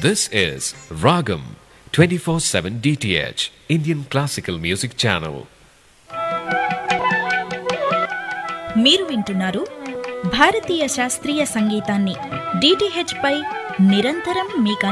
This is Ragam 24/7 DTH Indian Classical Music Channel. మీరు వింటున్నారు భారతీయ శాస్త్రీయ సంగీతాన్ని DTH పై నిరంతరం మీకు